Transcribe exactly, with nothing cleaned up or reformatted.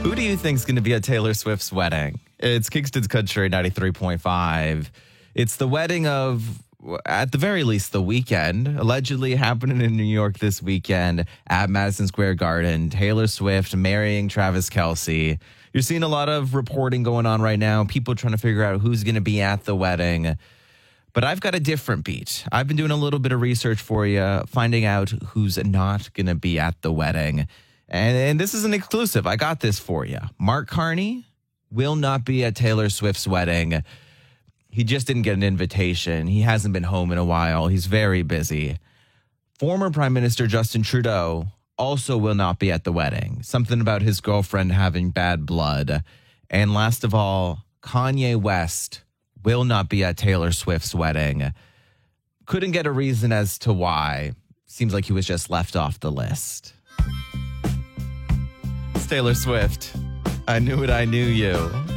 Who do you think is going to be at Taylor Swift's wedding? It's Kingston's Country ninety-three point five. It's the wedding of, at the very least, The Weeknd, allegedly happening in New York this weekend at Madison Square Garden. Taylor Swift marrying Travis Kelce. You're seeing a lot of reporting going on right now, people trying to figure out who's going to be at the wedding. But I've got a different beat. I've been doing a little bit of research for you, finding out who's not going to be at the wedding. And, and this is an exclusive. I got this for you. Mark Carney will not be at Taylor Swift's wedding. He just didn't get an invitation. He hasn't been home in a while. He's very busy. Former Prime Minister Justin Trudeau also will not be at the wedding. Something about his girlfriend having bad blood. And last of all, Kanye West will not be at Taylor Swift's wedding. Couldn't get a reason as to why. Seems like he was just left off the list. It's Taylor Swift. I knew it, I knew you.